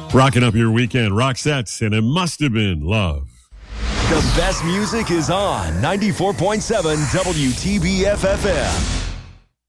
Rocking up your weekend, Roxette, and It Must Have Been Love. The best music is on 94.7 WTBF FM.